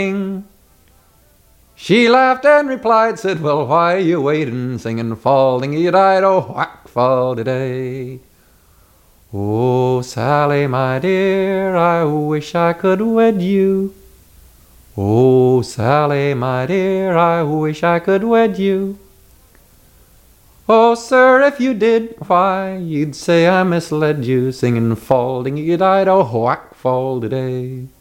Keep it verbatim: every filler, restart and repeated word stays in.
She laughed and replied, said, well, why are you waiting, singing fall-ding-y-dido, whack, fall-de-day. Oh, Sally, my dear, I wish I could wed you. Oh, Sally, my dear, I wish I could wed you. Oh, sir, if you did, why, you'd say I misled you, singing fall-ding-y-dido, whack, fall-de-day.